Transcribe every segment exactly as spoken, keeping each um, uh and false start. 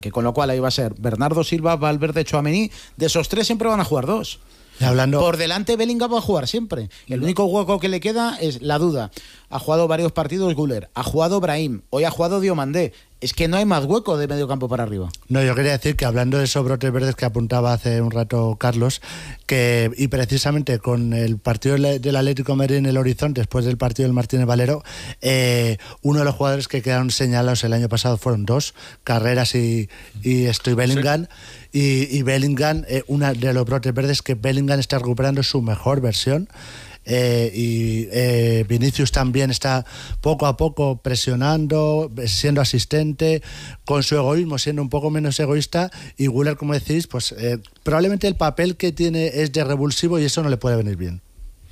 que con lo cual ahí va a ser Bernardo Silva, Valverde, Tchouaméni. De esos tres siempre van a jugar dos. Hablando... Por delante Bellingham va a jugar siempre. El único hueco que le queda es la duda. Ha jugado varios partidos Güler, ha jugado Brahim, hoy ha jugado Diomandé. Es que no hay más hueco de medio campo para arriba. No, yo quería decir que hablando de esos brotes verdes que apuntaba hace un rato Carlos, que y precisamente con el partido del Atlético de Madrid en el horizonte, después del partido del Martínez Valero, eh, uno de los jugadores que quedaron señalados el año pasado fueron dos, Carreras y, y estoy Bellingham. Sí. Y, y Bellingham, eh, una de los brotes verdes que Bellingham está recuperando su mejor versión. Eh, y eh, Vinicius también está poco a poco presionando, siendo asistente, con su egoísmo siendo un poco menos egoísta, y Güler, como decís, pues eh, probablemente el papel que tiene es de revulsivo y eso no le puede venir bien.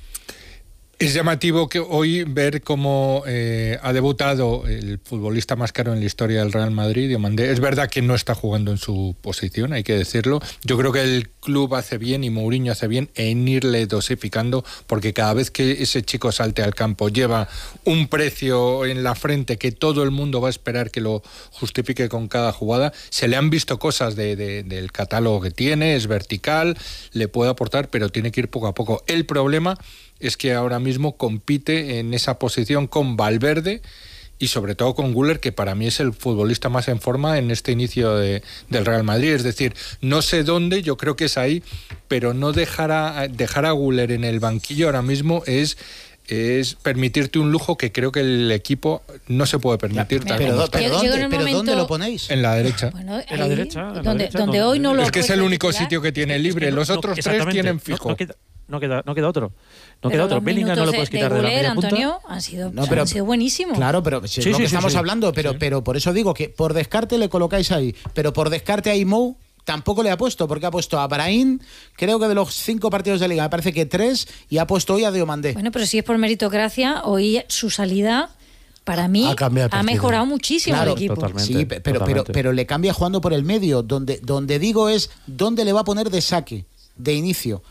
Es llamativo que hoy ver cómo eh, ha debutado el futbolista más caro en la historia del Real Madrid, Diomandé. Es verdad que no está jugando en su posición, hay que decirlo. Yo creo que el club hace bien y Mourinho hace bien en irle dosificando, porque cada vez que ese chico salte al campo lleva un precio en la frente que todo el mundo va a esperar que lo justifique con cada jugada. Se le han visto cosas de, de, del catálogo que tiene, es vertical, le puede aportar, pero tiene que ir poco a poco. El problema es que ahora mismo compite en esa posición con Valverde y sobre todo con Güler, que para mí es el futbolista más en forma en este inicio de, del Real Madrid. Es decir, no sé dónde, yo creo que es ahí, pero no dejar a, dejar a Güler en el banquillo ahora mismo es... es permitirte un lujo que creo que el equipo no se puede permitir. Pero, pero, pero, ¿dónde, pero momento... ¿dónde lo ponéis? En la derecha. Bueno, en la derecha. En la donde, derecha donde hoy no lo es que es el único titular. Sitio que tiene libre. Es que no, Los otros no, tres tienen fijo. No, no, queda, no, queda, no queda otro. No queda otro. Bellingham no lo puedes quitar de, de la media punta. Antonio, han sido, no, pero, han sido buenísimos. Claro, pero si es sí, lo sí, que sí, estamos sí, hablando, pero, sí. pero por eso digo que por descarte le colocáis ahí, pero por descarte ahí Mou tampoco le ha puesto, porque ha puesto a Brahim, creo que de los cinco partidos de Liga, me parece que tres, y ha puesto hoy a Diomandé. Bueno, pero si es por meritocracia, hoy su salida, para mí, ha, ha mejorado muchísimo claro, el equipo. Totalmente, sí, pero, totalmente. Pero, pero le cambia jugando por el medio, donde, donde digo es, ¿dónde le va a poner de saque, de inicio?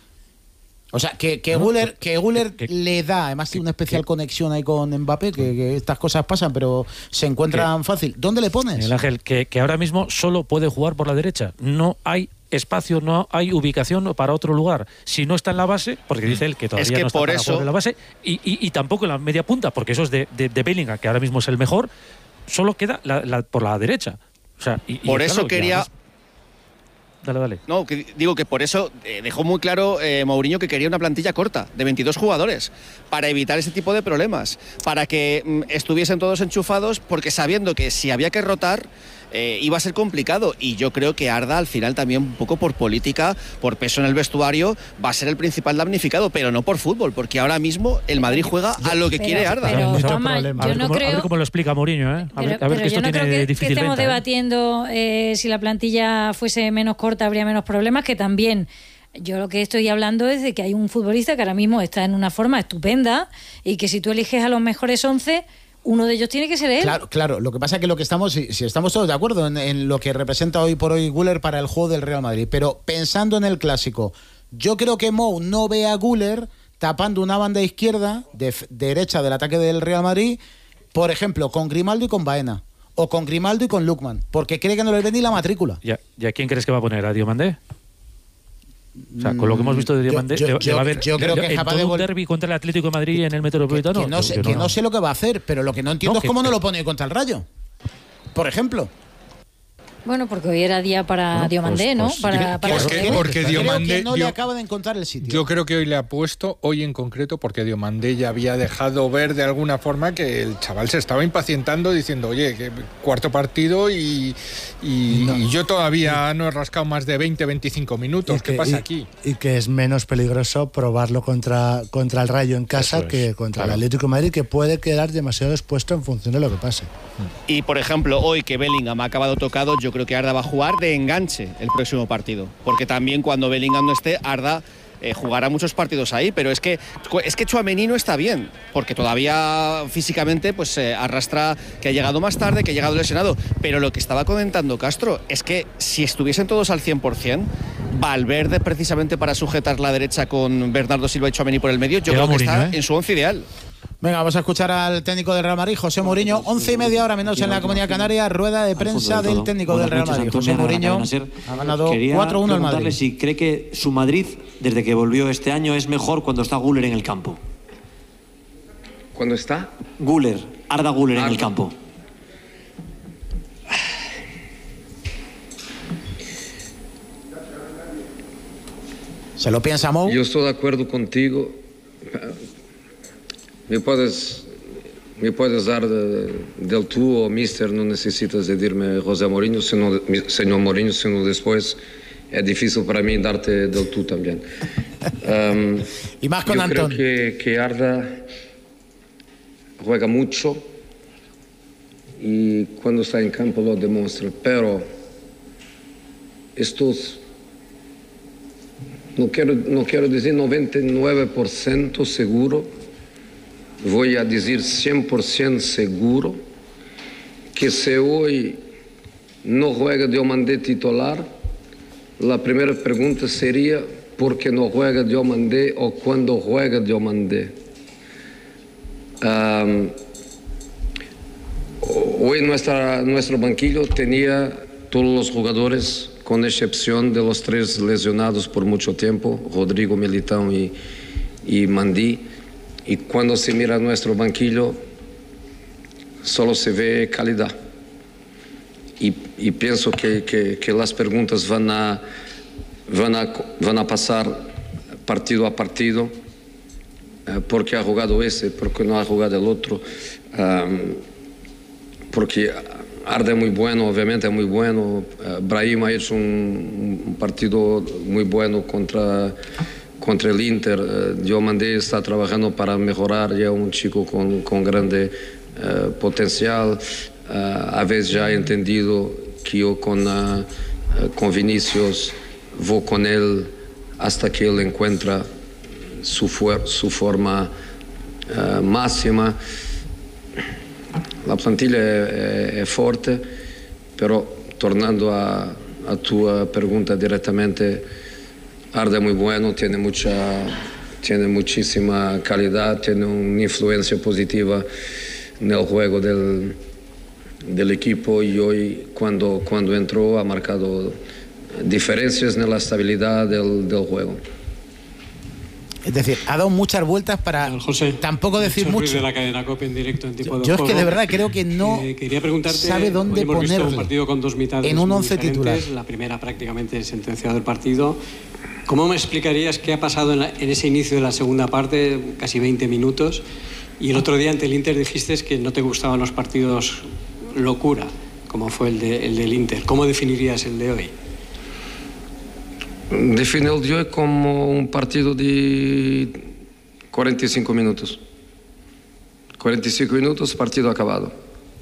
O sea, que, que, no, Güler, que Güler que, le da, además tiene una especial que, conexión ahí con Mbappé, que, que estas cosas pasan, pero se encuentran que, fácil. ¿Dónde le pones? El Ángel, que, que ahora mismo solo puede jugar por la derecha. No hay espacio, no hay ubicación para otro lugar. Si no está en la base, porque dice él que todavía es que no está por eso... en la base, y, y, y tampoco en la media punta, porque eso es de, de, de Bellingham, que ahora mismo es el mejor, solo queda la, la, por la derecha. O sea, y, por y, eso claro, quería... Dale, dale. No, que digo que por eso eh, dejó muy claro eh, Mourinho que quería una plantilla corta, de veintidós jugadores, para evitar ese tipo de problemas, para que mm, estuviesen todos enchufados, porque sabiendo que si había que rotar, eh, iba a ser complicado. Y yo creo que Arda, al final, también un poco por política, por peso en el vestuario, va a ser el principal damnificado, pero no por fútbol, porque ahora mismo el Madrid juega a lo que pero, quiere Arda. Pero, mucho Juanma, problema. A ver, yo no cómo, creo... a ver cómo lo explica Mourinho, ¿eh? A ver, pero, a ver pero que esto yo no tiene creo que, difícil que estemos venta, debatiendo eh, si la plantilla fuese menos corta habría menos problemas, que también. Yo lo que estoy hablando es de que hay un futbolista que ahora mismo está en una forma estupenda y que si tú eliges a los mejores once, uno de ellos tiene que ser él. Claro, claro. Lo que pasa es que lo que estamos, si, si estamos todos de acuerdo en, en lo que representa hoy por hoy Güler para el juego del Real Madrid, pero pensando en el clásico, yo creo que Mou no ve a Güler tapando una banda izquierda, de, de derecha del ataque del Real Madrid, por ejemplo, con Grimaldo y con Baena, o con Grimaldo y con Lookman, porque cree que no le ven ni la matrícula. ¿Y a, ¿Y a quién crees que va a poner? ¿A Diomandé? O sea, con lo que hemos visto de Diomandé, yo, yo, le, le va a ver yo creo que es capaz de un derbi contra el Atlético de Madrid que, en el Metropolitano. Que, que, no, sé, que, que no, no sé lo que va a hacer, pero lo que no entiendo no, es cómo que, no lo pone contra el Rayo, por ejemplo. Bueno, porque hoy era día para no, Diomandé, pues, ¿no? Pues, para, para porque, porque, porque Diomandé creo que no le acaba de encontrar el sitio. Yo creo que hoy le ha puesto, hoy en concreto, porque Diomandé ya había dejado ver de alguna forma que el chaval se estaba impacientando diciendo, oye, que cuarto partido y, y, no. y yo todavía no he rascado más de veinte, veinticinco minutos. Que, ¿Qué pasa y, aquí? Y que es menos peligroso probarlo contra, contra el Rayo en casa es, que contra claro. el Atlético de Madrid, que puede quedar demasiado expuesto en función de lo que pase. Y, por ejemplo, hoy que Bellingham ha acabado tocado, yo creo que Arda va a jugar de enganche el próximo partido, porque también cuando Bellingham no esté, Arda eh, jugará muchos partidos ahí, pero es que es que Tchouaméni no está bien, porque todavía físicamente pues eh, arrastra que ha llegado más tarde, que ha llegado lesionado, pero lo que estaba comentando Castro es que si estuviesen todos al cien por ciento, Valverde precisamente para sujetar la derecha con Bernardo Silva y Tchouaméni por el medio, yo Llega creo que Mourinho, está ¿eh? en su once ideal. Venga, vamos a escuchar al técnico del Real Madrid, José Mourinho. Once y media hora menos en la Comunidad Canaria, rueda de prensa del técnico del Real Madrid. José Mourinho ha ganado cuatro uno el Madrid. Si cree que su Madrid, desde que volvió este año, es mejor cuando está Güler en el campo. ¿Cuándo está? Güler, Arda Güler en el campo. ¿Se lo piensa Mou? Yo estoy de acuerdo contigo. Me puedes, me puedes dar de, del tú o mister, no necesitas de decirme José Mourinho, sino, señor Mourinho, sino después es difícil para mí darte del tú también. Um, y más con yo Antón. Creo que, que Arda juega mucho y cuando está en campo lo demuestra, pero estos, no quiero, no quiero decir noventa y nueve por ciento seguro, voy a decir cien por ciento seguro que si hoy no juega Diomandé titular, la primera pregunta sería ¿por qué no juega Diomandé o cuándo juega Diomandé? Um, hoy nuestra, nuestro banquillo tenía todos los jugadores con excepción de los tres lesionados por mucho tiempo, Rodrigo, Militão y, y Mandí. Y cuando se mira nuestro banquillo, solo se ve calidad. Y, y pienso que, que, que las preguntas van a, van, a, van a pasar partido a partido. Eh, ¿Por qué ha jugado ese? ¿Por qué no ha jugado el otro? Um, porque Arda es muy bueno, obviamente es muy bueno. Uh, Brahim ha hecho un, un partido muy bueno contra... contra el Inter. uh, Diomandé está trabajando para mejorar, ya un chico con, con grande uh, potencial. Uh, a veces ya he entendido que yo con, uh, uh, con Vinicius voy con él hasta que él encuentra su, su forma uh, máxima. La plantilla es, es fuerte, pero tornando a, a tu pregunta directamente, Arda es muy bueno, tiene, mucha, tiene muchísima calidad, tiene una influencia positiva en el juego del, del equipo y hoy cuando, cuando entró ha marcado diferencias en la estabilidad del, del juego. Es decir, ha dado muchas vueltas para José, tampoco decir mucho. De la cadena COPE en directo en tipo yo, de yo es juego. que de verdad creo que no eh, quería preguntarte, sabe dónde hemos ponerle visto un partido con dos mitades en un once titular. La primera prácticamente sentenciado el partido. ¿Cómo me explicarías qué ha pasado en, la, en ese inicio de la segunda parte, casi veinte minutos? Y el otro día ante el Inter dijiste que no te gustaban los partidos locura, como fue el, de, el del Inter. ¿Cómo definirías el de hoy? Define el de hoy como un partido de cuarenta y cinco minutos. cuarenta y cinco minutos, partido acabado.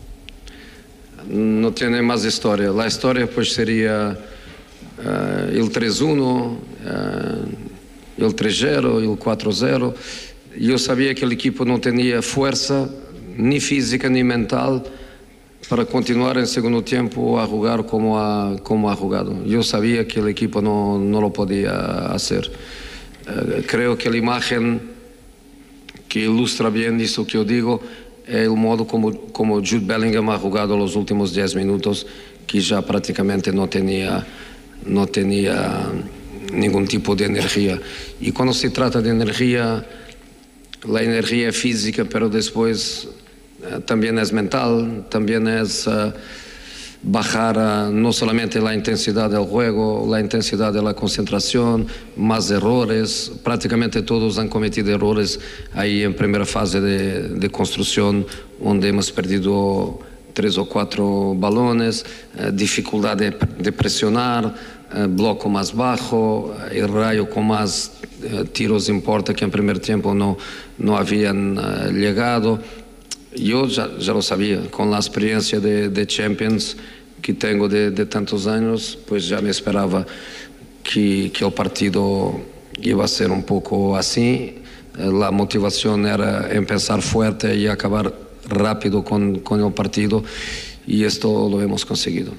No tiene más historia. La historia pues sería uh, el tres uno, uh, el tres cero, el cuatro cero. Yo sabía que el equipo no tenía fuerza, ni física ni mental, para continuar en segundo tiempo a jugar como ha, como ha jugado. Yo sabía que el equipo no, no lo podía hacer. Uh, creo que la imagen que ilustra bien eso que yo digo es el modo como, como Jude Bellingham ha jugado los últimos diez minutos, que ya prácticamente no tenía, no tenía ningún tipo de energía. Y cuando se trata de energía, la energía es física, pero después uh, también es mental, también es uh, bajar uh, no solamente la intensidad del juego, la intensidad de la concentración, más errores. Prácticamente todos han cometido errores ahí en primera fase de, de construcción, donde hemos perdido tres o cuatro balones, uh, dificultad de, de presionar, uh, bloco más bajo, el Rayo con más uh, tiros en puerta que en primer tiempo no, no habían uh, llegado. Yo ya, ya lo sabía, con la experiencia de, de Champions que tengo de, de tantos años, pues ya me esperaba que, que el partido iba a ser un poco así. La motivación era empezar fuerte y acabar rápido con, con el partido, y esto lo hemos conseguido.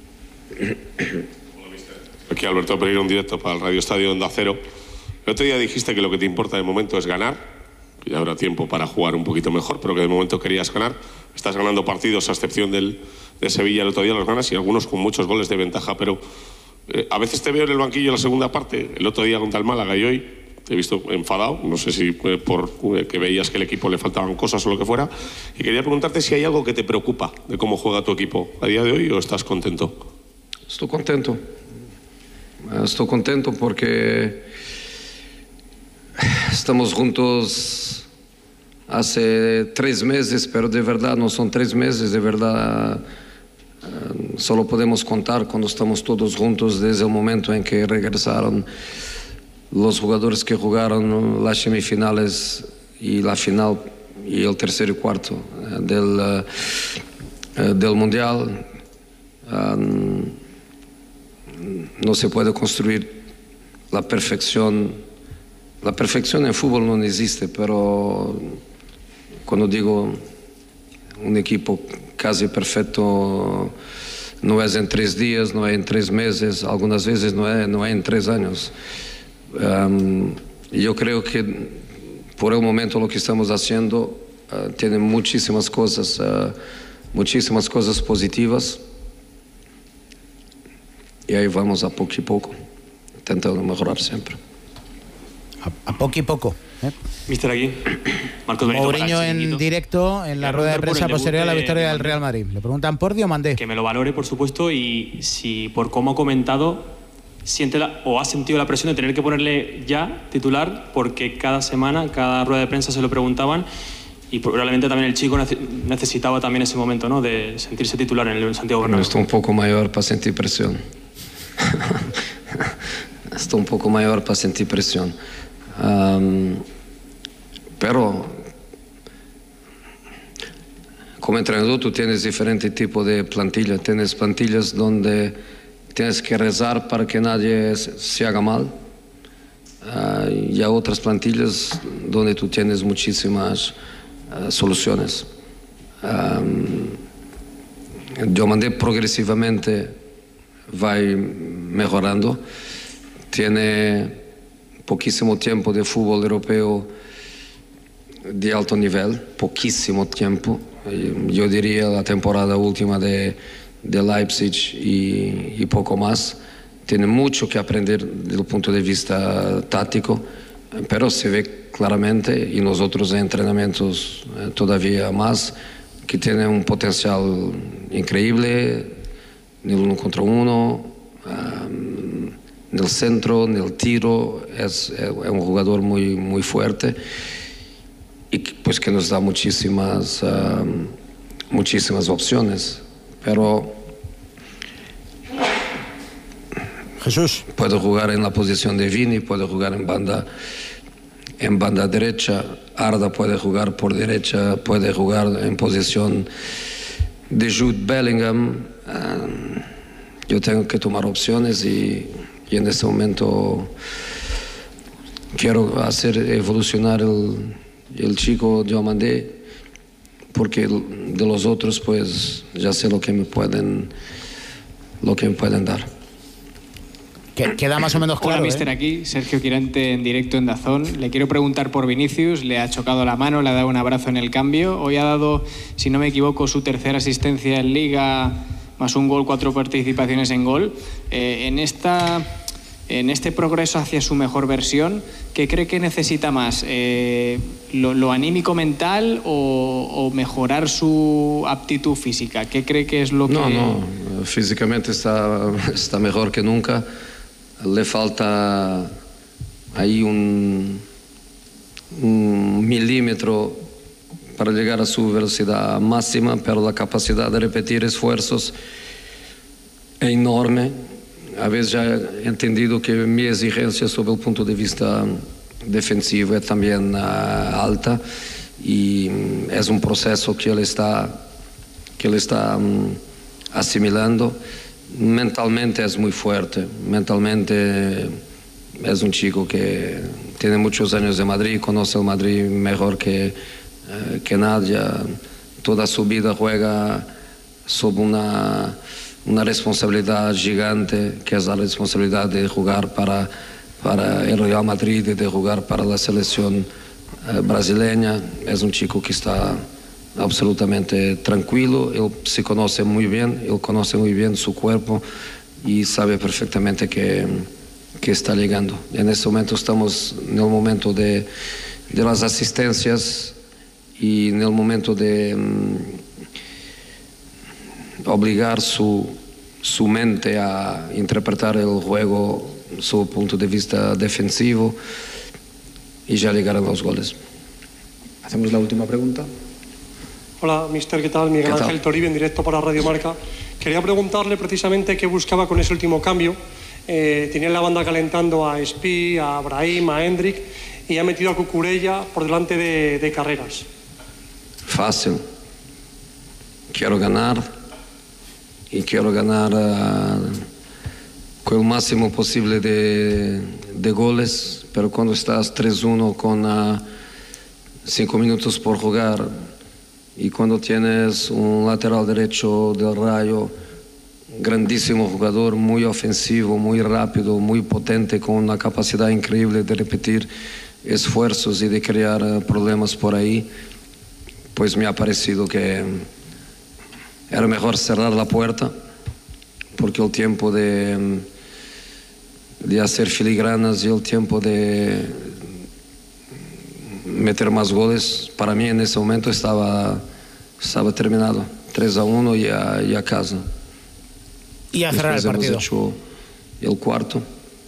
Aquí Alberto Pereira, un directo para el Radio Estadio Onda Cero. El otro día dijiste que lo que te importa de momento es ganar. ya habrá tiempo para jugar un poquito mejor, pero que de momento querías ganar. Estás ganando partidos, a excepción del, de Sevilla el otro día los ganas, y algunos con muchos goles de ventaja, pero eh, a veces te veo en el banquillo en la segunda parte, el otro día contra el Málaga y hoy te he visto enfadado, no sé si eh, por eh, que veías que al equipo le faltaban cosas o lo que fuera, y quería preguntarte si hay algo que te preocupa de cómo juega tu equipo a día de hoy, o estás contento. Estoy contento, estoy contento porque estamos juntos hace tres meses, pero de verdad no son tres meses, de verdad uh, solo podemos contar cuando estamos todos juntos desde el momento en que regresaron los jugadores que jugaron las semifinales y la final y el tercero y cuarto uh, del, uh, uh, del Mundial. Um, no se puede construir la perfección. La perfección en fútbol no existe, pero cuando digo un equipo casi perfecto, no es en tres días, no es en tres meses, algunas veces no es, no es en tres años. Um, yo creo que por el momento lo que estamos haciendo uh, tiene muchísimas cosas, uh, muchísimas cosas positivas, y ahí vamos a poco y poco, intentando mejorar siempre. A, a poco y poco. ¿eh? Mister aquí, Marcos Benito. Mourinho en directo en la rueda de prensa posterior a la victoria del Real Madrid. Le preguntan por Diomandé. Que me lo valore, por supuesto, y si por cómo ha comentado, siente la, o ha sentido la presión de tener que ponerle ya titular, porque cada semana, cada rueda de prensa se lo preguntaban, y probablemente también el chico necesitaba también ese momento, ¿no?, de sentirse titular en el Santiago Bernabéu. Estoy un poco mayor para sentir presión. Estoy un poco mayor para sentir presión. Um, pero como entrenador tú tienes diferentes tipos de plantillas. Tienes plantillas donde tienes que rezar para que nadie se haga mal, uh, y hay otras plantillas donde tú tienes muchísimas uh, soluciones. Um, yo mandé progresivamente va mejorando, tiene poquísimo tiempo de fútbol europeo de alto nivel, poquísimo tiempo, yo diría la temporada última de, de Leipzig y, y poco más. Tiene mucho que aprender desde el punto de vista táctico, pero se ve claramente, y nosotros en entrenamientos todavía más, que tiene un potencial increíble en el uno contra uno, um, en el centro, en el tiro. Es, es un jugador muy, muy fuerte y pues que nos da muchísimas, um, muchísimas opciones. Pero Jesús puede jugar en la posición de Vini, puede jugar en banda, en banda derecha. Arda puede jugar por derecha, puede jugar en posición de Jude Bellingham. Um, yo tengo que tomar opciones y, y en este momento quiero hacer evolucionar el, el chico Diomandé, porque de los otros pues ya sé lo que me pueden, lo que me pueden dar. Queda más o menos claro. Hola, mister, ¿eh? Aquí, Sergio Quirante en directo en Dazón. Le quiero preguntar por Vinicius, le ha chocado la mano, le ha dado un abrazo en el cambio. Hoy ha dado, si no me equivoco, su tercera asistencia en Liga, más un gol, cuatro participaciones en gol. Eh, en, esta, en este progreso hacia su mejor versión, ¿qué cree que necesita más? Eh, lo, ¿Lo anímico mental o, o mejorar su aptitud física? ¿Qué cree que es lo que...? No, no, físicamente está, está mejor que nunca. Le falta ahí un, un milímetro para llegar a su velocidad máxima, pero la capacidad de repetir esfuerzos es enorme. A veces ya he entendido que mi exigencia sobre el punto de vista defensivo es también uh, alta, y es un proceso que él está, que él está um, asimilando. Mentalmente es muy fuerte, mentalmente es un chico que tiene muchos años de Madrid, conoce el Madrid mejor que, eh, que nadie. Toda su vida juega sobre una, una responsabilidad gigante, que es la responsabilidad de jugar para, para el Real Madrid y de jugar para la selección uh, brasileña. Es un chico que está absolutamente tranquilo, él se conoce muy bien, él conoce muy bien su cuerpo y sabe perfectamente que, que está llegando. En este momento estamos en el momento de, de las asistencias y en el momento de um, obligar su, su mente a interpretar el juego, su punto de vista defensivo, y ya llegarán los goles. Hacemos la última pregunta. Hola, mister, ¿qué tal? Miguel ¿Qué Ángel tal? Toribio, en directo para Radio Marca. Quería preguntarle precisamente qué buscaba con ese último cambio. Eh, tenía en la banda calentando a Espí, a Brahim, a Hendrik, y ha metido a Cucurella por delante de, de Carreras. Fácil. Quiero ganar y quiero ganar uh, con el máximo posible de, de goles, pero cuando estás tres uno con uh, cinco minutos por jugar y cuando tienes un lateral derecho del Rayo, grandísimo jugador, muy ofensivo, muy rápido, muy potente, con una capacidad increíble de repetir esfuerzos y de crear uh, problemas por ahí, pues me ha parecido que era mejor cerrar la puerta, porque el tiempo de, de hacer filigranas y el tiempo de meter más goles, para mí en ese momento estaba, estaba terminado. tres a uno y a, y a casa. Y a cerrar el Después partido. hemos hecho el cuarto,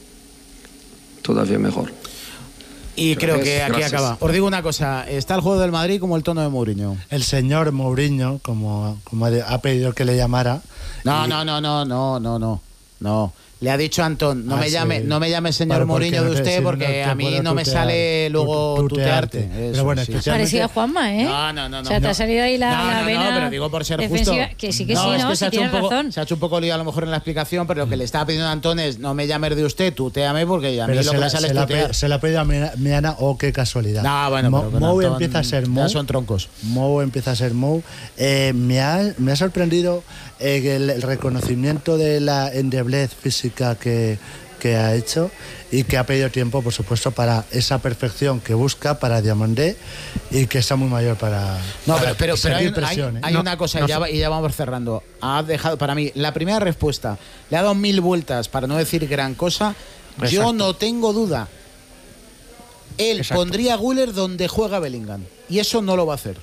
todavía mejor. Y creo que aquí Gracias. acaba. Os digo una cosa, está el juego del Madrid como el tono de Mourinho. El señor Mourinho, como, como ha pedido que le llamara. No, y... no, no, no, no, no, no, no. Le ha dicho a Antón, no Ah, me llame, sí. no me llame señor Pero ¿por qué Mourinho no de te- usted si no porque te a mí puedo no me tutear? sale luego Tu- tutearte. tutearte. Eso, Pero bueno, sí. especialmente- Parecía Juanma, ¿eh? No, no, no, no. O sea, te no. ha salido ahí la, No, la no, vena no, pero digo por ser defensiva. justo. Que sí, que no, sí, es no, que si se ha, hecho un tienes poco, razón. se ha hecho un poco lío a lo mejor en la explicación, pero lo que le estaba pidiendo a Antón es no me llames de usted, tuteame porque a mí Pero lo se que la, me sale se es la ha tutear. pedido- se la ha pedido a Mia- Miana, o oh, qué casualidad. No, bueno, Mo, pero con Mou Antón empieza a ser ya Mou. son troncos. Mou empieza a ser Mou. Eh, me, ha, me ha sorprendido eh, el, el reconocimiento de la endeblez física que, que ha hecho y que ha pedido tiempo, por supuesto, para esa perfección que busca para Diamandé y que está muy mayor para, No, para pero, pero, pero hay, seguir un- hay- presión, ¿eh? hay No, una cosa, no y, ya, sé. va- y ya vamos cerrando. Ha dejado, para mí, la primera respuesta, le ha dado mil vueltas para no decir gran cosa. Yo Exacto. no tengo duda. Él Exacto. pondría a Güler donde juega Bellingham. Y eso no lo va a hacer.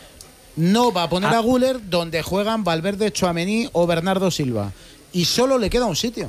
No va a poner Ah. a Güler donde juegan Valverde, Tchouaméni o Bernardo Silva. Y solo le queda un sitio.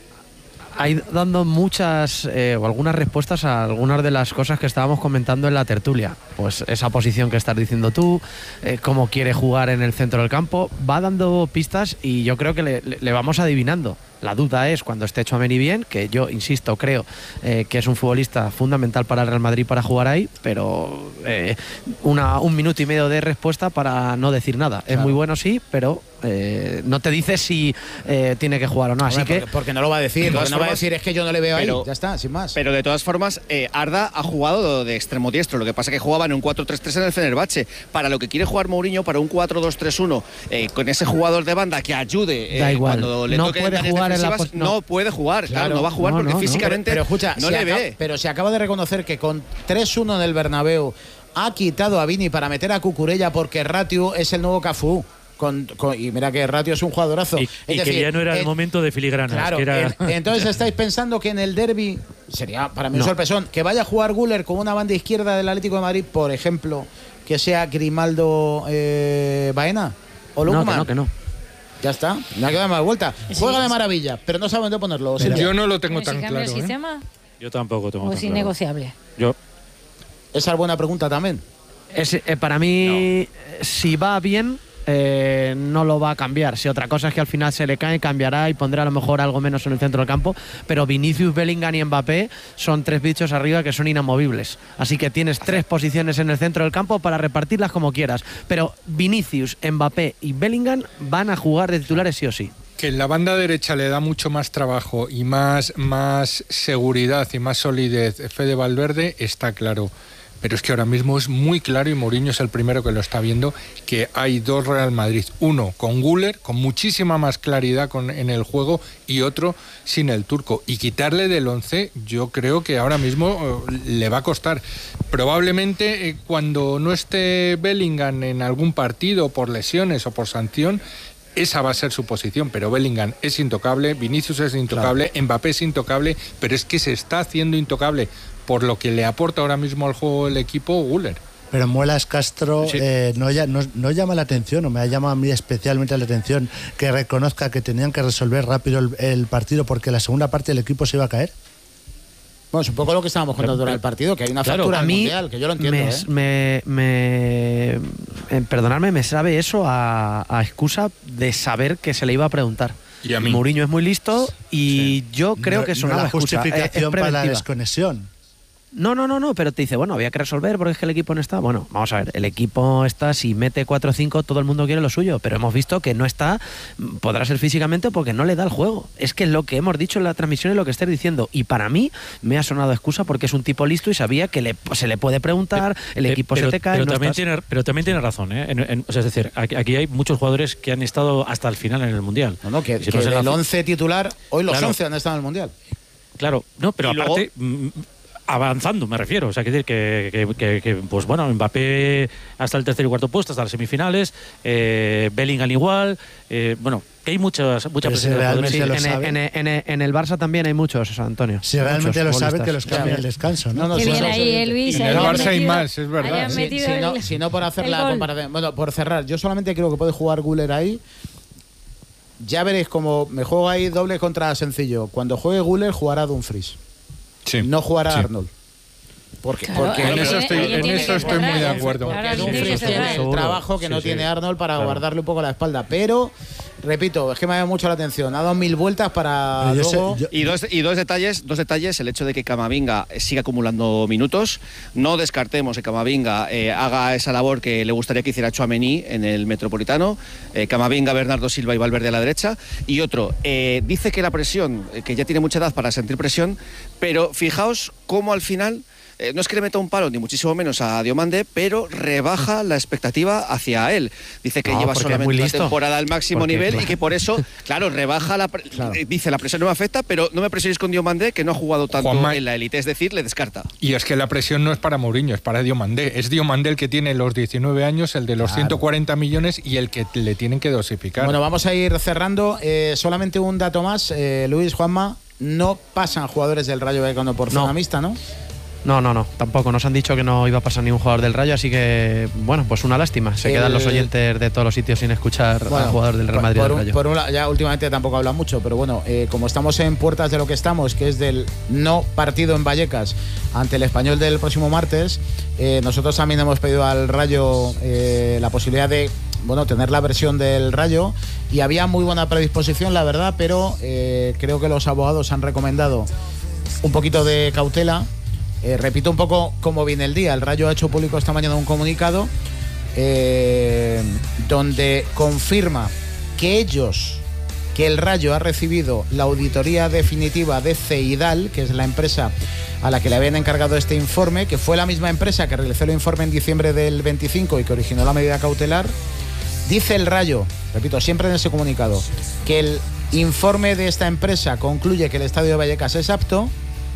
Ha ido dando muchas eh, o algunas respuestas a algunas de las cosas que estábamos comentando en la tertulia. Pues esa posición que estás diciendo tú, eh, cómo quiere jugar en el centro del campo, va dando pistas y yo creo que le, le- le vamos adivinando. La duda es cuando esté Tchouaméni bien, que yo insisto, creo eh, que es un futbolista fundamental para el Real Madrid para jugar ahí, pero eh, una, un minuto y medio de respuesta para no decir nada. Es Claro. muy bueno, sí, pero eh, no te dice si eh, tiene que jugar o no. Así Hombre, que porque, porque no lo va a decir. De Porque todas no va a formas, decir es que yo no le veo pero- ahí. Ya está, sin más. Pero de todas formas, eh, Arda ha jugado de extremo diestro. Lo que pasa es que jugaba en un cuatro tres tres en el Fenerbahce. Para lo que quiere jugar Mourinho, para un cuatro dos tres uno, eh, con ese jugador de banda que ayude eh, Da igual. cuando le No toque puede tareas jugar en la defensivas, pos- no. no puede jugar. Claro, Claro. no va a jugar No, porque no, no. físicamente Pero, pero escucha, no se le acaba- ve. pero se acaba de reconocer que con tres uno en el Bernabéu ha quitado a Vini para meter a Cucurella porque Ratio es el nuevo Cafú. Con, con- y mira que Ratio es un jugadorazo. Y, Es y que decir, ya no era el en- momento de filigranas. Claro, que era... en- entonces estáis pensando que en el derby sería para mí un No. sorpresón que vaya a jugar Güler con una banda izquierda del Atlético de Madrid, por ejemplo, que sea Grimaldo eh, Baena o no, Lukman. que no, que no. Ya está, no hay que dar más vuelta. Sí, Juega de sí. maravilla, pero no sabe dónde ponerlo. Pero Silvia. yo no lo tengo ¿Pero si tan cambia el claro. ¿eh? sistema Yo tampoco tengo o tan es claro. innegociable? Yo, Esa es buena pregunta también. Es, eh, para mí, eh, si va bien, eh, no lo va a cambiar. Si otra cosa es que al final se le cae, cambiará y pondrá a lo mejor algo menos en el centro del campo. Pero Vinicius, Bellingham y Mbappé son tres bichos arriba que son inamovibles. Así que tienes tres posiciones en el centro del campo para repartirlas como quieras. Pero Vinicius, Mbappé y Bellingham van a jugar de titulares sí o sí. Que en la banda derecha le da mucho más trabajo y más, más seguridad y más solidez Fede Valverde, está claro. pero es que ahora mismo es muy claro, y Mourinho es el primero que lo está viendo, que hay dos Real Madrid, uno con Güler, con muchísima más claridad con, en el juego, y otro sin el turco, y quitarle del once yo creo que ahora mismo eh, le va a costar. Probablemente eh, cuando no esté Bellingham en algún partido por lesiones o por sanción, esa va a ser su posición, pero Bellingham es intocable, Vinicius es intocable, claro. Mbappé es intocable, pero es que se está haciendo intocable por lo que le aporta ahora mismo al juego el equipo Güler. Pero Muelas Castro sí. eh, no, no, no llama la atención, o me ha llamado a mí especialmente la atención, que reconozca que tenían que resolver rápido el, el partido porque la segunda parte del equipo se iba a caer. Bueno, es un poco lo que estábamos contando durante el partido, que hay una claro, factura al mundial, que yo lo entiendo. Me, ¿eh? me, me, eh, perdonadme, me sabe eso a, a excusa de saber que se le iba a preguntar. Y a mí. Mourinho es muy listo y sí. yo creo no, que eso no no es la justificación para la desconexión. No, no, no, no, pero te dice, bueno, había que resolver porque es que el equipo no está. Bueno, vamos a ver, el equipo está, si mete cuatro o cinco, todo el mundo quiere lo suyo, pero hemos visto que no está, podrá ser físicamente porque no le da el juego. Es que es lo que hemos dicho en la transmisión y lo que estés diciendo. Y para mí me ha sonado excusa porque es un tipo listo y sabía que le, se le puede preguntar, el equipo pero, se te cae. Pero, no también, estás... tiene, pero también tiene razón, ¿eh? En, en, o sea, es decir, aquí, aquí hay muchos jugadores que han estado hasta el final en el Mundial. No, no, que, si que no el once titular, hoy los claro. once han estado en el Mundial. Claro, no, pero y aparte... Luego... avanzando, me refiero. O sea, que decir que, que, que, que, pues bueno, Mbappé hasta el tercer y cuarto puesto, hasta las semifinales, eh, Bellingham igual, eh, bueno, que hay muchas muchas presencias. Sí, en, en, en, en el Barça también hay muchos, Antonio. Si realmente lo sabe, que los cambia el descanso, ¿no? no, no, no ahí, Elvis, en el Barça hay más, es verdad. Sí, si, el, no, si no por hacer la comparación, bueno, por cerrar, yo solamente creo que puede jugar Güler ahí. Ya veréis como me juego ahí doble contra sencillo. Cuando juegue Güler jugará Dumfries. Sí. No jugará sí. Arnold. Porque, claro, porque en eso estoy, en eso estoy muy de acuerdo. Porque Dumfries tiene el trabajo que sí, no sí. tiene Arnold para claro. guardarle un poco la espalda. Pero, repito, es que me ha llamado mucho la atención. Ha dado mil vueltas para yo luego... sé, yo... Y, dos, y dos detalles, dos detalles, el hecho de que Camavinga siga acumulando minutos. No descartemos que Camavinga eh, haga esa labor que le gustaría que hiciera Tchouaméni en el Metropolitano. Eh, Camavinga, Bernardo Silva y Valverde a la derecha. Y otro, eh, dice que la presión, que ya tiene mucha edad para sentir presión, pero fijaos cómo al final... Eh, no es que le meta un palo, ni muchísimo menos a Diomande, pero rebaja la expectativa hacia él. Dice que no, lleva solamente una temporada al máximo porque, nivel claro. y que por eso, claro, rebaja la... Claro. Dice, la presión no me afecta, pero no me presionéis con Diomande, que no ha jugado tanto Juanma, en la élite. Es decir, le descarta. Y es que la presión no es para Mourinho, es para Diomande. Es Diomande el que tiene los diecinueve años, el de los claro. ciento cuarenta millones y el que le tienen que dosificar. Bueno, vamos a ir cerrando. Eh, solamente un dato más. Eh, Luis, Juanma, no pasan jugadores del Rayo Vallecano por zona no. mixta, ¿no? No, no, no, tampoco. Nos han dicho que no iba a pasar ningún jugador del Rayo, así que, bueno, pues una lástima. Se el... quedan los oyentes de todos los sitios sin escuchar bueno, al jugador del Real Madrid. Por, del Rayo. Por un, ya últimamente tampoco habla mucho, pero bueno, eh, como estamos en puertas de lo que estamos, que es del no partido en Vallecas ante el Español del próximo martes, eh, nosotros también hemos pedido al Rayo eh, la posibilidad de bueno, tener la versión del Rayo y había muy buena predisposición, la verdad, pero eh, creo que los abogados han recomendado un poquito de cautela. Eh, repito un poco cómo viene el día. El Rayo ha hecho público esta mañana un comunicado eh, donde confirma que ellos, que el Rayo ha recibido la auditoría definitiva de Ceidal, que es la empresa a la que le habían encargado este informe, que fue la misma empresa que realizó el informe en diciembre del veinticinco y que originó la medida cautelar. Dice el Rayo, repito, siempre en ese comunicado, que el informe de esta empresa concluye que el estadio de Vallecas es apto.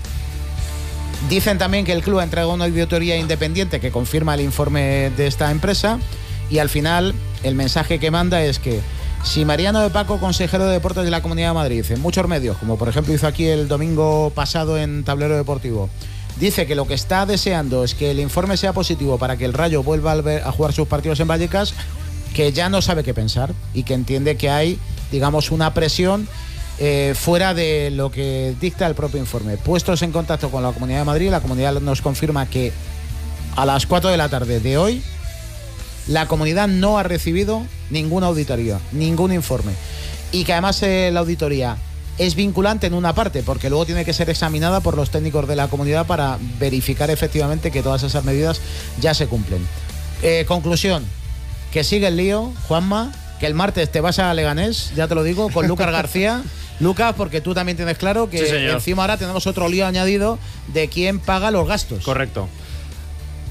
Dicen también que el club ha entregado una auditoría independiente que confirma el informe de esta empresa y al final el mensaje que manda es que si Mariano de Paco, consejero de Deportes de la Comunidad de Madrid, en muchos medios, como por ejemplo hizo aquí el domingo pasado en Tablero Deportivo, dice que lo que está deseando es que el informe sea positivo para que el Rayo vuelva a jugar sus partidos en Vallecas, que ya no sabe qué pensar y que entiende que hay, digamos, una presión Eh, fuera de lo que dicta el propio informe. Puestos en contacto con la Comunidad de Madrid, la Comunidad nos confirma que a las cuatro de la tarde de hoy la Comunidad no ha recibido ninguna auditoría, ningún informe y que además eh, la auditoría es vinculante en una parte porque luego tiene que ser examinada por los técnicos de la Comunidad para verificar efectivamente que todas esas medidas ya se cumplen. Eh, conclusión, que sigue el lío, Juanma, que el martes te vas a Leganés, ya te lo digo, con Lucas García. Lucas, porque tú también tienes claro que sí, encima ahora tenemos otro lío añadido de quién paga los gastos. Correcto.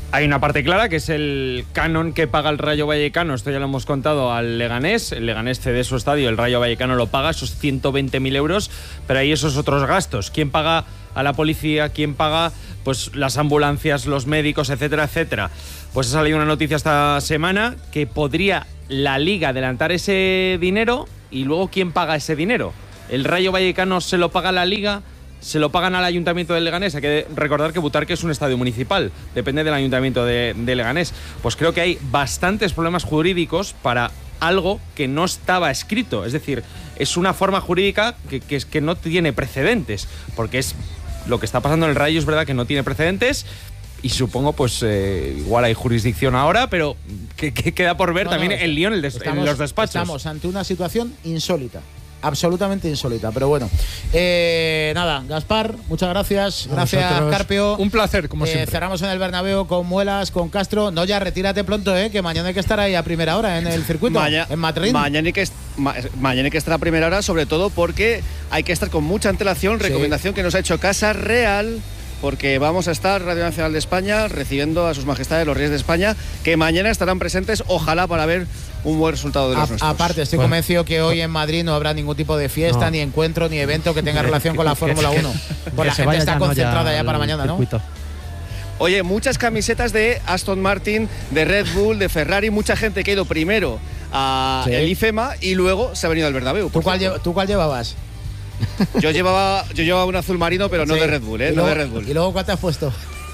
Hay una parte clara que es el canon que paga el Rayo Vallecano, esto ya lo hemos contado al Leganés, el Leganés cede su estadio, el Rayo Vallecano lo paga, esos ciento veinte mil euros, pero hay esos otros gastos. ¿Quién paga a la policía? ¿Quién paga pues las ambulancias, los médicos, etcétera, etcétera? Pues ha salido una noticia esta semana que podría la Liga adelantar ese dinero y luego ¿quién paga ese dinero? ¿El Rayo Vallecano se lo paga a la Liga? ¿Se lo pagan al Ayuntamiento de Leganés? Hay que recordar que Butarque es un estadio municipal, depende del Ayuntamiento de, de Leganés. Pues creo que hay bastantes problemas jurídicos para algo que no estaba escrito. Es decir, es una forma jurídica que, que, que no tiene precedentes, porque es lo que está pasando en el Rayo, es verdad que no tiene precedentes. Y supongo, pues, eh, igual hay jurisdicción ahora, pero que, que queda por ver no, también no, el lío en, el des estamos, en los despachos. Estamos ante una situación insólita. Absolutamente insólita, pero bueno. Eh, nada, Gaspar, muchas gracias. Gracias, Carpio. Un placer, como eh, siempre. Cerramos en el Bernabéu con Muelas, con Castro. No, ya retírate pronto, eh, que mañana hay que estar ahí a primera hora en el circuito, Maña, en Madrid. Mañana hay, que, ma, mañana hay que estar a primera hora, sobre todo porque hay que estar con mucha antelación. Recomendación sí. que nos ha hecho Casa Real, porque vamos a estar, Radio Nacional de España, recibiendo a sus majestades los reyes de España, que mañana estarán presentes, ojalá, para ver un buen resultado de los a, nuestros. Aparte, estoy bueno. convencido que hoy en Madrid no habrá ningún tipo de fiesta, no. ni encuentro, ni evento que tenga relación con la Fórmula uno. Pues la gente está concentrada ya, ya para mañana, ¿no? Oye, muchas camisetas de Aston Martin, de Red Bull, de Ferrari, mucha gente que ha ido primero a sí. el IFEMA y luego se ha venido al Bernabéu. ¿Tú cuál, ¿Tú cuál llevabas? Yo llevaba, yo llevaba un azul marino, pero sí. no de Red Bull, ¿eh? Luego, no de Red Bull. ¿Y luego cuál te has puesto?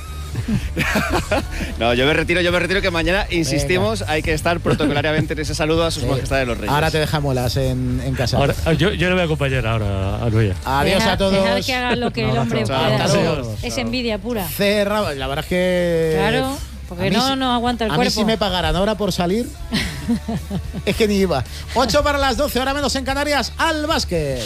No, yo me retiro, yo me retiro que mañana, insistimos, Venga. hay que estar protocolariamente en ese saludo a sus sí. majestades los reyes. Ahora te deja Muelas en, en casa. Ahora, yo, yo le voy a acompañar ahora a Nuria. Adiós deja, a todos. Deja que haga lo que no, el hombre pueda. Es envidia pura. Cerrado, la verdad es que... Claro, porque no si, no aguanta el a cuerpo. A mí si me pagaran ahora por salir, es que ni iba. ocho para las doce, hora menos en Canarias, al básquet.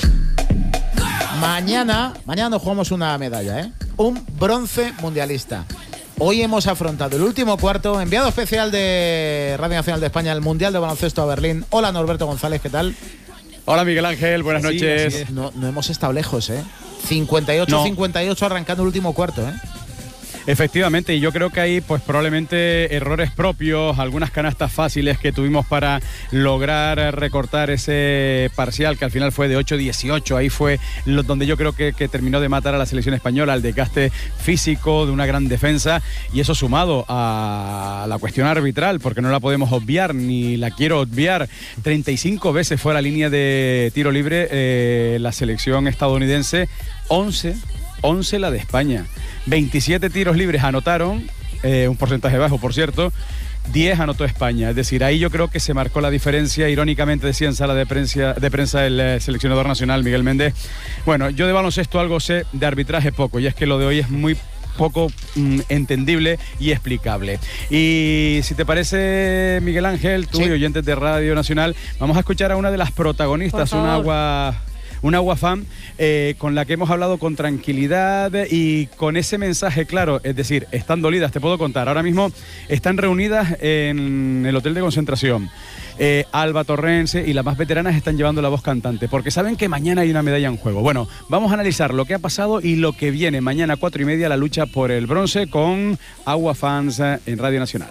Mañana, mañana nos jugamos una medalla, ¿eh? Un bronce mundialista. Hoy hemos afrontado el último cuarto, enviado especial de Radio Nacional de España al Mundial de Baloncesto a Berlín. Hola, Norberto González, ¿qué tal? Hola, Miguel Ángel, buenas así, noches. Así no, no hemos estado lejos, ¿eh? cincuenta y ocho cincuenta y ocho no. arrancando el último cuarto, ¿eh? Efectivamente, y yo creo que hay pues probablemente errores propios, algunas canastas fáciles que tuvimos para lograr recortar ese parcial que al final fue de ocho dieciocho. Ahí fue lo, donde yo creo que, que terminó de matar a la selección española, el desgaste físico de una gran defensa, y eso sumado a la cuestión arbitral, porque no la podemos obviar ni la quiero obviar. treinta y cinco veces fue a la línea de tiro libre eh, la selección estadounidense, once once la de España. veintisiete tiros libres anotaron, eh, un porcentaje bajo, por cierto. diez anotó España. Es decir, ahí yo creo que se marcó la diferencia. Irónicamente decía en sala de prensa, de prensa el eh, seleccionador nacional, Miguel Méndez. Bueno, yo de baloncesto algo sé, de arbitraje poco, y es que lo de hoy es muy poco mm, entendible y explicable. Y si te parece, Miguel Ángel, tú sí. y oyentes de Radio Nacional, vamos a escuchar a una de las protagonistas, un agua... un agua fan eh, con la que hemos hablado con tranquilidad y con ese mensaje claro, es decir, están dolidas, te puedo contar, ahora mismo están reunidas en el hotel de concentración. Eh, Alba Torrense y las más veteranas están llevando la voz cantante, porque saben que mañana hay una medalla en juego. Bueno, vamos a analizar lo que ha pasado y lo que viene mañana a cuatro y media, la lucha por el bronce con Agua Fans en Radio Nacional.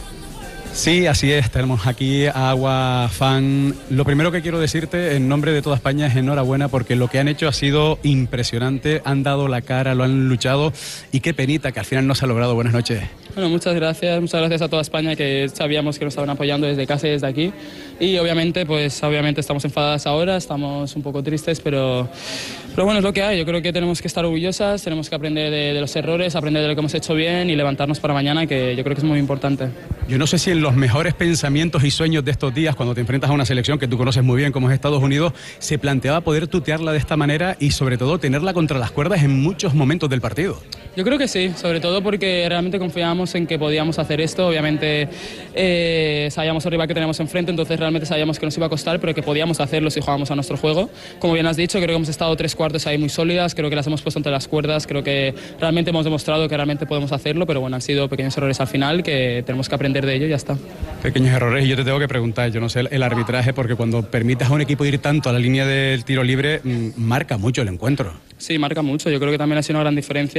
Sí, así es, tenemos aquí a Agua Fan. Lo primero que quiero decirte en nombre de toda España es enhorabuena, porque lo que han hecho ha sido impresionante, han dado la cara, lo han luchado, y qué penita que al final no se ha logrado. Buenas noches. Bueno, muchas gracias, muchas gracias a toda España, que sabíamos que nos estaban apoyando desde casa y desde aquí, y obviamente pues obviamente estamos enfadadas ahora, estamos un poco tristes, pero, pero bueno, es lo que hay. Yo creo que tenemos que estar orgullosas, tenemos que aprender de, de los errores, aprender de lo que hemos hecho bien y levantarnos para mañana, que yo creo que es muy importante. Yo no sé si en los mejores pensamientos y sueños de estos días, cuando te enfrentas a una selección que tú conoces muy bien como es Estados Unidos, se planteaba poder tutearla de esta manera y sobre todo tenerla contra las cuerdas en muchos momentos del partido. Yo creo que sí, sobre todo porque realmente confiábamos en que podíamos hacer esto. Obviamente eh, sabíamos el rival que tenemos enfrente, entonces realmente sabíamos que nos iba a costar, pero que podíamos hacerlo si jugábamos a nuestro juego. Como bien has dicho, creo que hemos estado tres cuartos ahí muy sólidas, creo que las hemos puesto entre las cuerdas, creo que realmente hemos demostrado que realmente podemos hacerlo, pero bueno, han sido pequeños errores al final que tenemos que aprender de ello y ya está. Pequeños errores, y yo te tengo que preguntar, yo no sé, el arbitraje, porque cuando permitas a un equipo ir tanto a la línea del tiro libre, marca mucho el encuentro. Sí, marca mucho, yo creo que también ha sido una gran diferencia. No he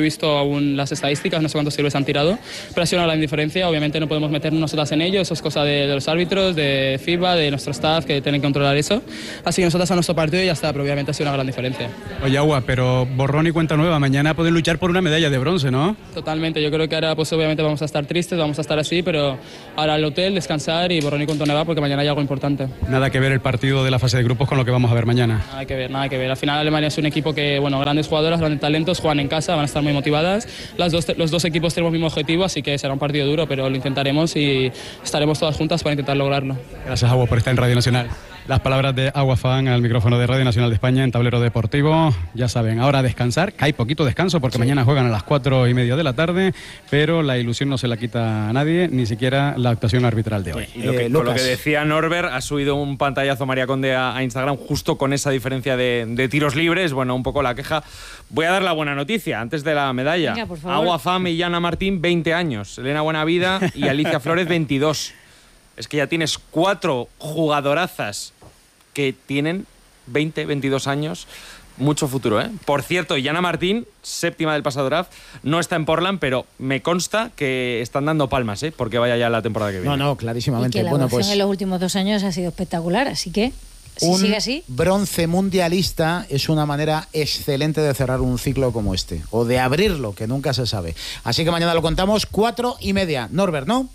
visto aún las estadísticas, no sé cuántos tiros han tirado, pero ha sido una gran diferencia. Obviamente no podemos meternos nosotras en ello, eso es cosa de, de los árbitros, de FIBA, de nuestro staff que tienen que controlar eso. Así que nosotras a nuestro partido y ya está, pero obviamente ha sido una gran diferencia. Oye, Agua, pero borrón y cuenta nueva, mañana pueden luchar por una medalla de bronce, ¿no? Totalmente, yo creo que ahora pues obviamente vamos a estar tristes, vamos a estar así, pero ahora al hotel, descansar y borrón y cuenta nueva porque mañana hay algo importante. Nada que ver el partido de la fase de grupos con lo que vamos a ver mañana. Nada que ver, nada que ver. Al final Alemania es un equipo que, bueno, grandes jugadoras, grandes talentos, juegan en casa, van a estar muy motivadas. Las dos, los dos equipos tenemos el mismo objetivo, así que será un partido duro, pero lo intentaremos y estaremos todas juntas para intentar lograrlo. Gracias, Agua, por estar en Radio Nacional. Las palabras de Agua Fan al micrófono de Radio Nacional de España en Tablero Deportivo. Ya saben, ahora a descansar, que hay poquito descanso porque sí. Mañana juegan a las cuatro y media de la tarde, pero la ilusión no se la quita a nadie, ni siquiera la actuación arbitral de hoy. Y lo que, eh, con lo que decía Norbert, ha subido un pantallazo María Conde a, a Instagram justo con esa diferencia de, de tiros libres, bueno, un poco la queja. Voy a dar la buena noticia antes de la medalla. Venga, por favor. Agua Fan y Yana Martín, veinte años, Elena Buenavida y Alicia Flores, veintidós. Es que ya tienes cuatro jugadorazas que tienen veinte, veintidós años, mucho futuro, ¿eh? Por cierto, Yana Martín, séptima del pasado draft, no está en Portland, pero me consta que están dando palmas, ¿eh? Porque vaya ya la temporada que viene. No, no, clarísimamente. Y que la bueno, evolución pues en los últimos dos años ha sido espectacular, así que si un sigue así. bronce mundialista es una manera excelente de cerrar un ciclo como este, o de abrirlo, que nunca se sabe. Así que mañana lo contamos, cuatro y media. Norbert, ¿no?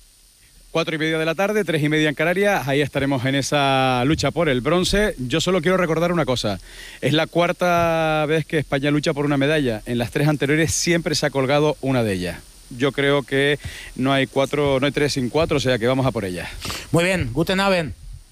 Cuatro y media de la tarde, tres y media en Canarias, ahí estaremos en esa lucha por el bronce. Yo solo quiero recordar una cosa, es la cuarta vez que España lucha por una medalla, en las tres anteriores siempre se ha colgado una de ellas. Yo creo que no hay cuatro, no hay tres sin cuatro, o sea que vamos a por ella. Muy bien, guten Abend.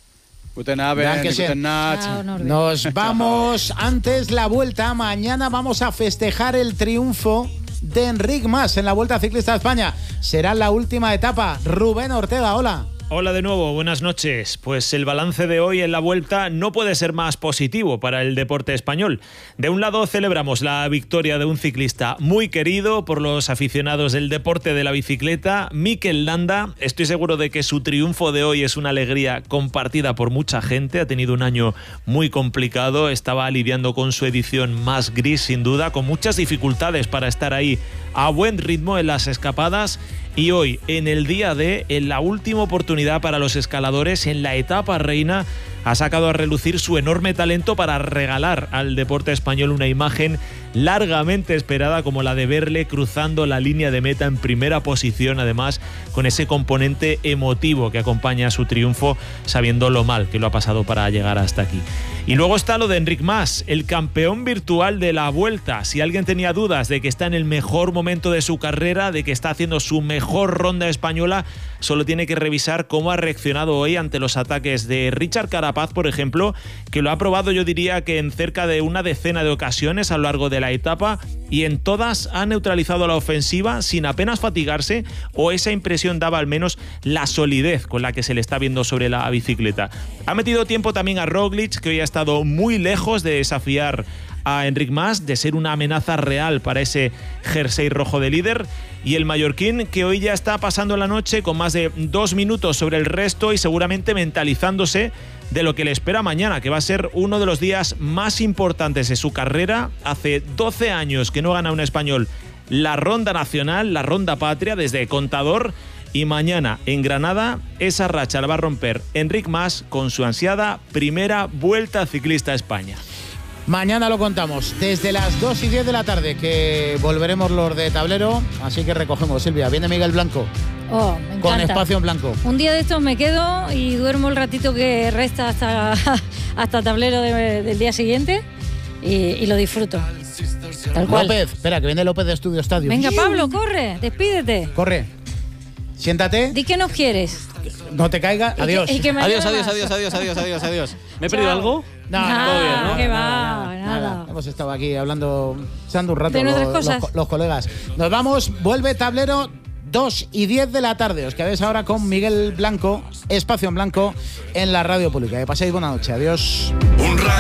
Guten Abend, guten Nacht. Nos vamos antes la vuelta, mañana vamos a festejar el triunfo de Enric Mas en la Vuelta Ciclista de España. Será la última etapa. Rubén Ortega, hola. Hola de nuevo, buenas noches. Pues el balance de hoy en la Vuelta no puede ser más positivo para el deporte español. De un lado celebramos la victoria de un ciclista muy querido por los aficionados del deporte de la bicicleta, Mikel Landa. Estoy seguro de que su triunfo de hoy es una alegría compartida por mucha gente. Ha tenido un año muy complicado, estaba lidiando con su edición más gris sin duda, con muchas dificultades para estar ahí a buen ritmo en las escapadas. Y hoy, en el día D, en la última oportunidad para los escaladores, en la etapa reina, ha sacado a relucir su enorme talento para regalar al deporte español una imagen largamente esperada como la de verle cruzando la línea de meta en primera posición, además con ese componente emotivo que acompaña a su triunfo, sabiendo lo mal que lo ha pasado para llegar hasta aquí. Y luego está lo de Enric Mas, el campeón virtual de la Vuelta. Si alguien tenía dudas de que está en el mejor momento de su carrera, de que está haciendo su mejor ronda española, solo tiene que revisar cómo ha reaccionado hoy ante los ataques de Richard Carapaz, por ejemplo, que lo ha probado, yo diría que en cerca de una decena de ocasiones a lo largo de la etapa, y en todas ha neutralizado la ofensiva sin apenas fatigarse, o esa impresión daba al menos la solidez con la que se le está viendo sobre la bicicleta. Ha metido tiempo también a Roglic, que hoy ha estado muy lejos de desafiar a Enric Mas, de ser una amenaza real para ese jersey rojo de líder, y el mallorquín, que hoy ya está pasando la noche con más de dos minutos sobre el resto y seguramente mentalizándose de lo que le espera mañana, que va a ser uno de los días más importantes de su carrera. Hace doce años que no gana un español la ronda nacional, la ronda patria, desde Contador, y mañana en Granada esa racha la va a romper Enric Mas con su ansiada primera Vuelta Ciclista a España. Mañana lo contamos desde las dos y diez de la tarde, que volveremos los de tablero, así que recogemos. Silvia, viene Miguel Blanco. Oh, me encanta. Con espacio en blanco. Un día de estos me quedo y duermo el ratito que resta hasta, hasta tablero de, del día siguiente y, y lo disfruto. Tal cual. López, espera, que viene López de Estudio Estadio. Venga, Pablo, corre, despídete. Corre. Siéntate. Di que nos quieres. No te caiga. Adiós. Y que, y que adiós, adiós, adiós, adiós, adiós, adiós, adiós. ¿Me he perdido Chao. algo? No, no, todo bien, ¿no? Que va, nada, nada. nada. Hemos estado aquí hablando, echando un rato de nuestras los, cosas. Los, los colegas. Nos vamos, vuelve tablero dos y diez de la tarde. Os quedáis ahora con Miguel Blanco, espacio en blanco, en la radio pública. Que paséis buena noche. Adiós.